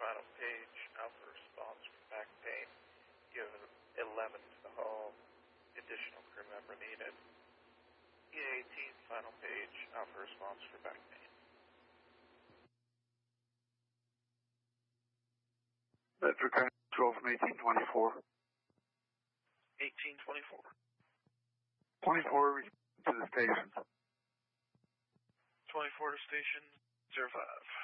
final page, alpha response for back pain. You have 11 to the hull, additional crew member needed. EA-18, final page, alpha response for back pain. That's return control from 1824. 1824. 24 to the station. 24 to station 05.